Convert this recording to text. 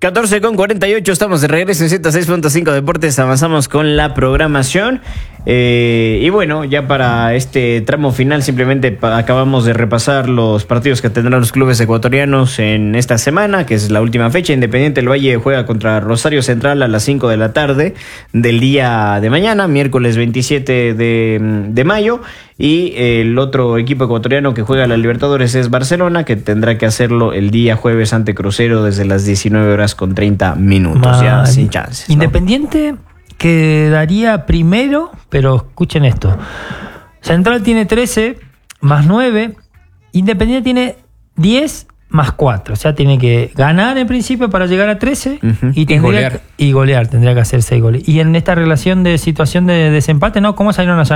14:48, estamos de regreso en 106.5 Deportes, avanzamos con la programación. Y bueno, ya para este tramo final simplemente acabamos de repasar los partidos que tendrán los clubes ecuatorianos en esta semana, que es la última fecha. Independiente del Valle juega contra Rosario Central a las 5 de la tarde del día de mañana, miércoles 27 de mayo. Y el otro equipo ecuatoriano que juega a la Libertadores es Barcelona, que tendrá que hacerlo el día jueves ante Crucero desde las 19:30. Ya sin chances, ¿no? Independiente quedaría primero, pero escuchen esto. Central tiene 13 más 9. Independiente tiene 10 más 4. O sea, tiene que ganar en principio para llegar a 13 y golear. Tendría que hacer 6 goles. Y en esta relación de situación de desempate, ¿no? ¿Cómo salieron a